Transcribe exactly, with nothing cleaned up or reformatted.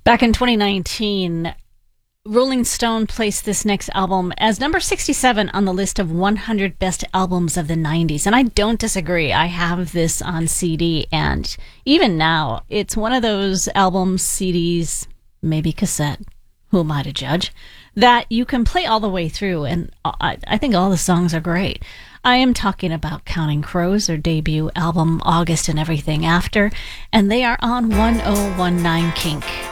Back in twenty nineteen, Rolling Stone placed this next album as number sixty-seven on the list of one hundred best albums of the nineties. And I don't disagree. I have this on C D, and even now, it's one of those albums, C Ds, maybe cassette, who am I to judge, that you can play all the way through, and I, I think all the songs are great. I am talking about Counting Crows, their debut album, August and Everything After, and they are on one oh one nine Kink.